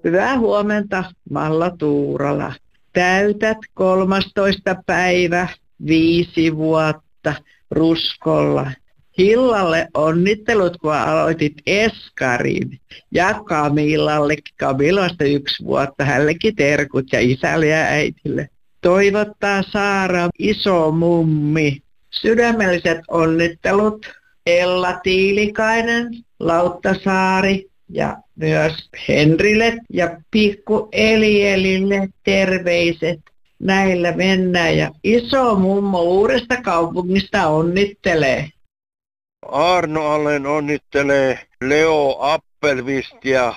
Hyvää huomenta, Malla Tuurala. Täytät 13. päivä 5 vuotta Ruskolla. Hillalle onnittelut, kun aloitit eskarin. Ja Kamilasta 1 vuotta. Hänellekin terkut ja isälle ja äitille. Toivottaa Saara iso mummi. Sydämelliset onnittelut Ella Tiilikainen, Lauttasaari ja myös Henrille ja pikku Elielille terveiset. Näillä mennään ja iso mummo Uudesta Kaupungista onnittelee. Arno Allen onnittelee Leo Appelvistia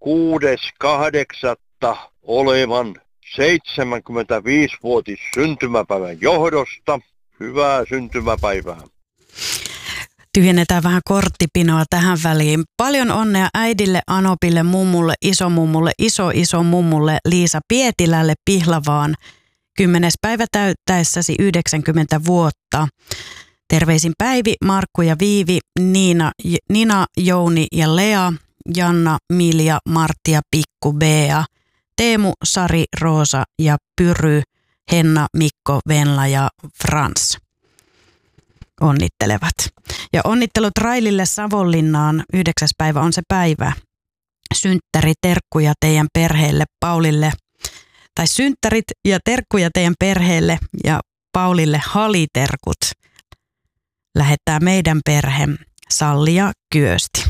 6.8. olevan 75-vuotis syntymäpäivän johdosta. Hyvää syntymäpäivää. Tyhjennetään vähän korttipinoa tähän väliin. Paljon onnea äidille, Anopille, mummulle, isomummulle, iso-isomummulle, Liisa Pietilälle, Pihlavaan. 10. päivä täyttäessäsi 90 vuotta. Terveisin Päivi, Markku ja Viivi, Nina, Jouni ja Lea, Janna, Milja, Martti ja Pikku Bea, Teemu, Sari, Roosa ja Pyry, Henna, Mikko, Venla ja Frans onnittelevat. Ja onnittelut Railille Savonlinnaan, 9. päivä on se päivä. Synttäri, terkkuja teidän perheelle, Paulille, tai synttärit ja terkkuja teidän perheelle ja Paulille haliterkut. Lähettää meidän perhe, Salli ja Kyösti.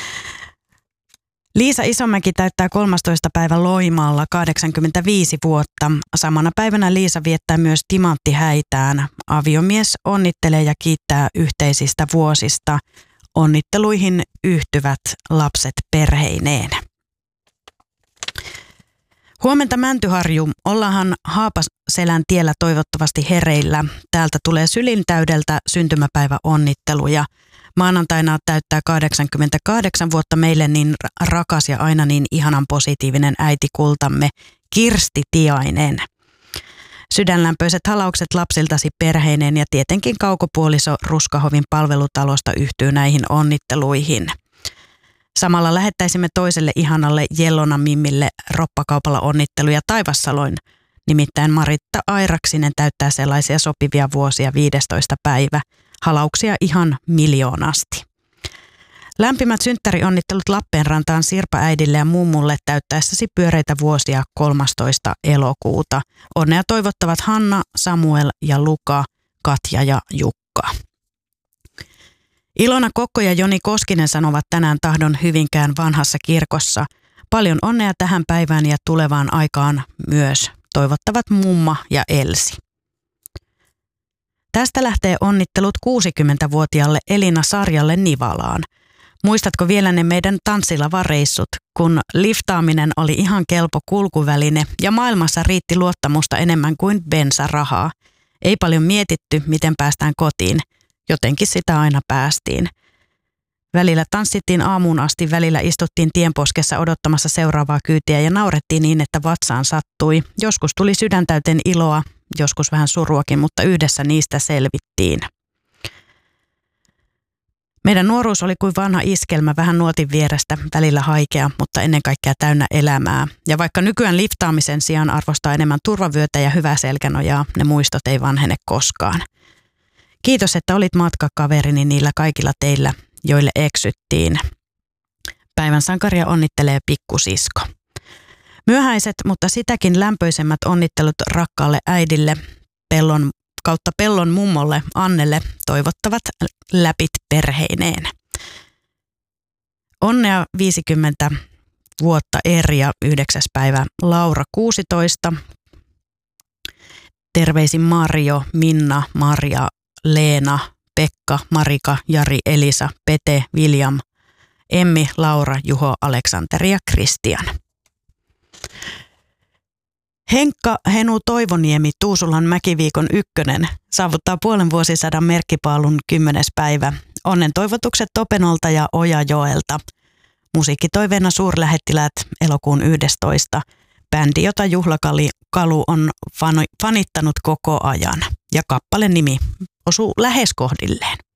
Liisa Isomäki täyttää 13. päivä Loimaalla 85 vuotta. Samana päivänä Liisa viettää myös timanttihäitään. Aviomies onnittelee ja kiittää yhteisistä vuosista. Onnitteluihin yhtyvät lapset perheineen. Huomenta Mäntyharju. Ollaanhan Haapaselän tiellä toivottavasti hereillä. Täältä tulee Sylintäydeltä syntymäpäiväonnitteluja. Maanantaina täyttää 88 vuotta meille niin rakas ja aina niin ihanan positiivinen äitikultamme Kirsti Tiainen. Sydänlämpöiset halaukset lapsiltasi perheineen ja tietenkin kaukopuoliso Ruskahovin palvelutalosta yhtyy näihin onnitteluihin. Samalla lähettäisimme toiselle ihanalle Jellona Mimmille roppakaupalla onnitteluja Taivassaloin. Nimittäin Maritta Airaksinen täyttää sellaisia sopivia vuosia 15. päivä. Halauksia ihan miljoonasti. Lämpimät synttärionnittelut Lappeenrantaan Sirpa-äidille ja mummulle täyttäessäsi pyöreitä vuosia 13. elokuuta. Onnea toivottavat Hanna, Samuel ja Luka, Katja ja Jukka. Ilona Kokko ja Joni Koskinen sanovat tänään tahdon Hyvinkään vanhassa kirkossa. Paljon onnea tähän päivään ja tulevaan aikaan myös, toivottavat mumma ja Elsi. Tästä lähtee onnittelut 60-vuotiaalle Elina Sarjalle Nivalaan. Muistatko vielä ne meidän tanssilavan-reissut, kun liftaaminen oli ihan kelpo kulkuväline ja maailmassa riitti luottamusta enemmän kuin bensarahaa. Ei paljon mietitty, miten päästään kotiin. Jotenkin sitä aina päästiin. Välillä tanssittiin aamuun asti, välillä istuttiin tienposkessa odottamassa seuraavaa kyytiä ja naurettiin niin, että vatsaan sattui. Joskus tuli sydäntäyteen iloa, joskus vähän suruakin, mutta yhdessä niistä selvittiin. Meidän nuoruus oli kuin vanha iskelmä, vähän nuotin vierestä, välillä haikea, mutta ennen kaikkea täynnä elämää. Ja vaikka nykyään liftaamisen sijaan arvostaa enemmän turvavyötä ja hyvää selkänojaa, ne muistot ei vanhene koskaan. Kiitos, että olit matkakaverini niillä kaikilla teillä, joille eksyttiin. Päivän sankaria onnittelee pikkusisko. Myöhäiset, mutta sitäkin lämpöisemmät onnittelut rakkaalle äidille, pellon mummolle Annelle toivottavat läpit perheineen. Onnea 50 vuotta Erja 9. päivä Laura 16. Terveisin Marjo, Minna, Marja, Leena, Pekka, Marika, Jari, Elisa, Pete, William, Emmi, Laura, Juho, Aleksanteri ja Kristian. Henkka Henu Toivoniemi, Tuusulan Mäkiviikon 1, saavuttaa puolen vuosisadan merkkipaalun 10. päivä. Onnen toivotukset Topenolta ja Ojajoelta. Musiikkitoiveena suurlähettiläät elokuun 11. Bändi, jota Juhlakalu on fanittanut koko ajan. Ja kappaleen nimi osuu lähes kohdilleen.